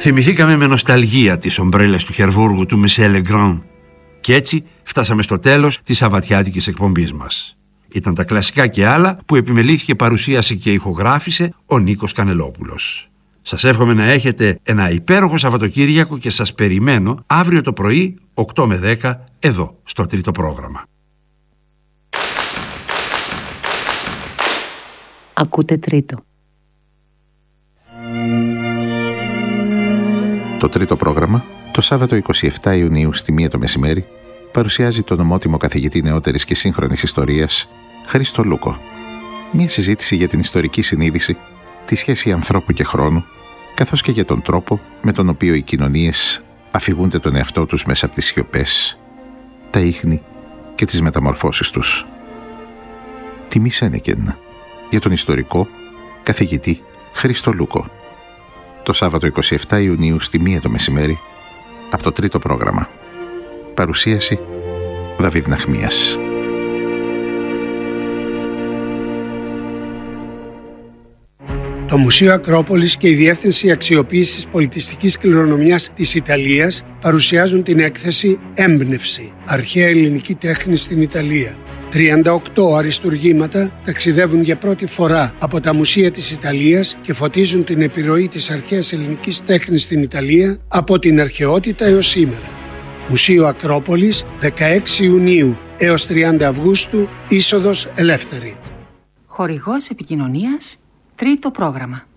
Θυμηθήκαμε με νοσταλγία τις ομπρέλες του Χερβούργου του Μισελ Λεγκράν και έτσι φτάσαμε στο τέλος της σαββατιάτικης εκπομπής μας. Ήταν τα κλασικά και άλλα που επιμελήθηκε, παρουσίασε και ηχογράφησε ο Νίκος Κανελόπουλος. Σας εύχομαι να έχετε ένα υπέροχο Σαββατοκύριακο και σας περιμένω αύριο το πρωί 8 με 10 εδώ στο τρίτο πρόγραμμα. Ακούτε τρίτο. Το τρίτο πρόγραμμα, το Σάββατο 27 Ιουνίου στη 1 το μεσημέρι, παρουσιάζει τον ομότιμο καθηγητή νεότερης και σύγχρονης ιστορίας, Χρήστο Λούκο. Μια συζήτηση για την ιστορική συνείδηση, τη σχέση ανθρώπου και χρόνου, καθώς και για τον τρόπο με τον οποίο οι κοινωνίες αφηγούνται τον εαυτό τους μέσα από τις σιωπές, τα ίχνη και τις μεταμορφώσεις τους. Τιμή Σένεκεν, για τον ιστορικό καθηγητή Χρήστο Λούκο. Το Σάββατο 27 Ιουνίου στη 1 το μεσημέρι, από το τρίτο πρόγραμμα. Παρουσίαση Δαβίδ Ναχμίας. Το Μουσείο Ακρόπολης και η Διεύθυνση Αξιοποίησης Πολιτιστικής Κληρονομιάς της Ιταλίας παρουσιάζουν την έκθεση «Έμπνευση. Αρχαία ελληνική τέχνη στην Ιταλία». 38 αριστουργήματα ταξιδεύουν για πρώτη φορά από τα μουσεία της Ιταλίας και φωτίζουν την επιρροή της αρχαίας ελληνικής τέχνης στην Ιταλία από την αρχαιότητα έως σήμερα. Μουσείο Ακρόπολης, 16 Ιουνίου έως 30 Αυγούστου, είσοδος ελεύθερη. Χορηγός επικοινωνίας, τρίτο πρόγραμμα.